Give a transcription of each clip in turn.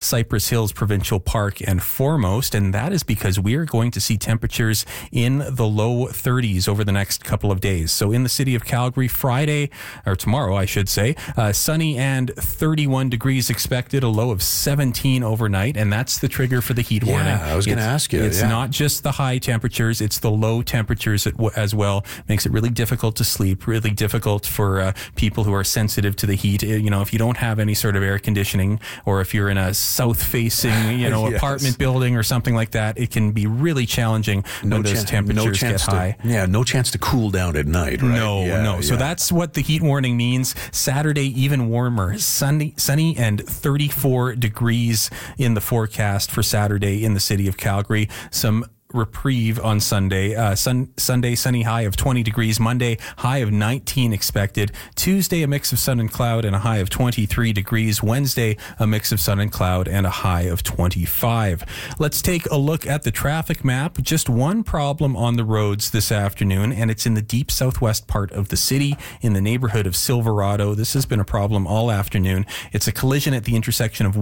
Cypress Hills Provincial Park and Foremost, and that is because we are going to see temperatures in the low 30s over the next couple of days. So in the city of Calgary, Friday, or tomorrow, I should say, sunny and 31 degrees expected, a low of 17 overnight, and that's the trigger for the heat warning. Yeah, I was going to ask you. It's not just the high temperatures, it's the low temperatures as well. Makes it really difficult to sleep, really difficult for people who are sensitive to the heat. You know, if you don't have any sort of air conditioning, or if you're in a south-facing, yes. apartment building or something like that, it can be really challenging when those temperatures get high. No chance to cool down at night, right? No. So that's what the heat warning means. Saturday, even warmer, sunny and 34 degrees in the forecast for Saturday in the city of Calgary. Some reprieve on Sunday. Sunday, sunny, high of 20 degrees. Monday, high of 19 expected. Tuesday, a mix of sun and cloud and a high of 23 degrees. Wednesday, a mix of sun and cloud and a high of 25. Let's take a look at the traffic map. Just one problem on the roads this afternoon, and it's in the deep southwest part of the city in the neighborhood of Silverado. This has been a problem all afternoon. It's a collision at the intersection of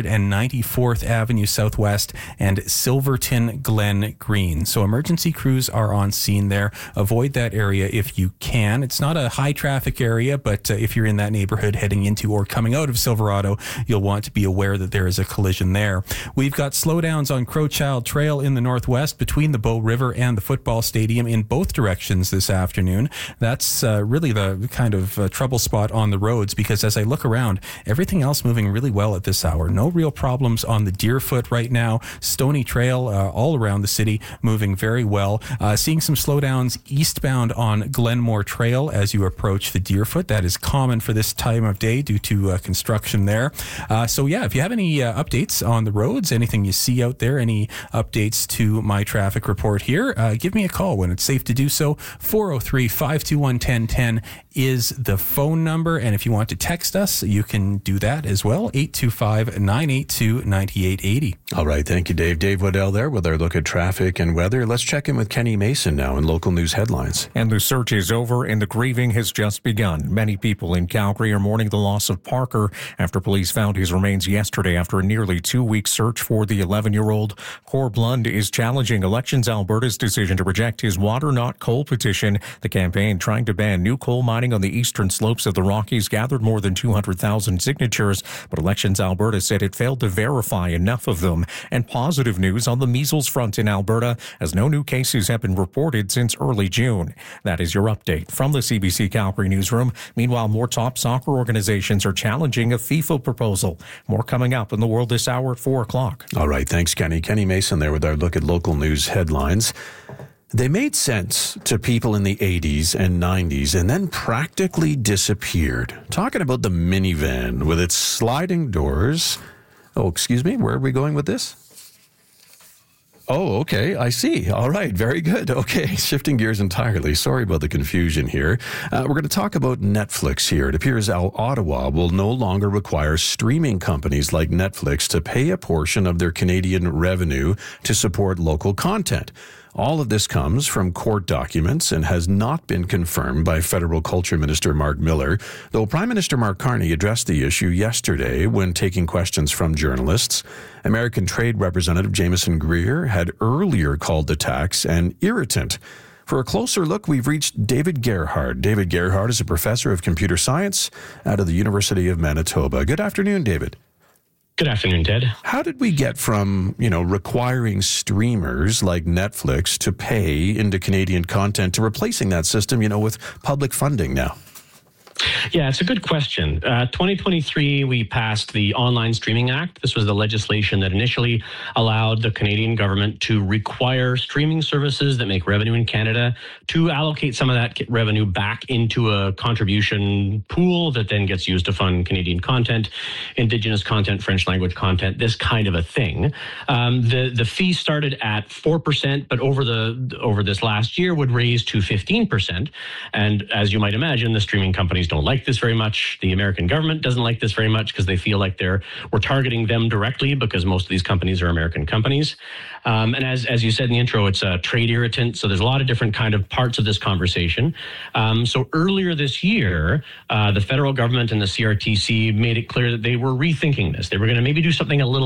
194th Avenue Southwest and Silverton Glen Green. So emergency crews are on scene there. Avoid that area if you can. It's not a high traffic area, but if you're in that neighborhood heading into or coming out of Silverado, you'll want to be aware that there is a collision there. We've got slowdowns on Crowchild Trail in the northwest between the Bow River and the football stadium in both directions this afternoon. That's really the kind of trouble spot on the roads, because as I look around, everything else moving really well at this hour. No real problems on the Deerfoot right now. Stony Trail all around the city moving very well. Seeing some slowdowns eastbound on Glenmore Trail as you approach the Deerfoot. That is common for this time of day due to construction there. So yeah, if you have any updates on the roads, anything you see out there, any updates to my traffic report here, give me a call when it's safe to do so. 403-521-1010 is the phone number. And if you want to text us, you can do that as well. 825-982-9880. All right. Thank you, Dave. Dave Waddell there with our look at traffic and weather. Let's check in with Kenny Mason now in local news headlines. And the search is over and the grieving has just begun. Many people in Calgary are mourning the loss of Parker after police found his remains yesterday after a nearly 2-week search for the 11-year-old. Cor Blund is challenging Elections Alberta's decision to reject his Water Not Coal petition. The campaign trying to ban new coal mining on the eastern slopes of the Rockies gathered more than 200,000 signatures, but Elections Alberta said it failed to verify enough of them. And positive news on the measles front in Alberta, as no new cases have been reported since early June. That is your update from the CBC Calgary newsroom. Meanwhile, more top soccer organizations are challenging a FIFA proposal. More coming up in the world this hour at 4 o'clock. All right. Thanks, Kenny. Kenny Mason there with our look at local news headlines. They made sense to people in the 80s and 90s and then practically disappeared. Talking about the minivan with its sliding doors. Oh, excuse me. Where are we going with this? Oh, okay. I see. All right. Very good. Okay. Shifting gears entirely. Sorry about the confusion here. We're going to talk about Netflix here. It appears Ottawa will no longer require streaming companies like Netflix to pay a portion of their Canadian revenue to support local content. All of this comes from court documents and has not been confirmed by Federal Culture Minister Mark Miller, though Prime Minister Mark Carney addressed the issue yesterday when taking questions from journalists. American Trade Representative Jameson Greer had earlier called the tax an irritant. For a closer look, we've reached David Gerhard. David Gerhard is a professor of computer science out of the University of Manitoba. Good afternoon, David. Good afternoon, Ted. How did we get from, requiring streamers like Netflix to pay into Canadian content to replacing that system, with public funding now? Yeah, it's a good question. 2023, we passed the Online Streaming Act. This was the legislation that initially allowed the Canadian government to require streaming services that make revenue in Canada to allocate some of that revenue back into a contribution pool that then gets used to fund Canadian content, Indigenous content, French language content, this kind of a thing. The fee started at 4%, but over this last year would raise to 15%. And as you might imagine, the streaming companies don't like this very much. The American government doesn't like this very much because they feel like we're targeting them directly because most of these companies are American companies. And as you said in the intro, it's a trade irritant. So there's a lot of different kind of parts of this conversation. So earlier this year, the federal government and the CRTC made it clear that they were rethinking this. They were going to maybe do something a little